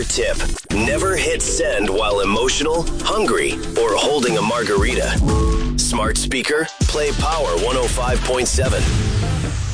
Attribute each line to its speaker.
Speaker 1: Power tip. Never hit send while emotional, hungry, or holding a margarita. Smart speaker, play Power 105.7.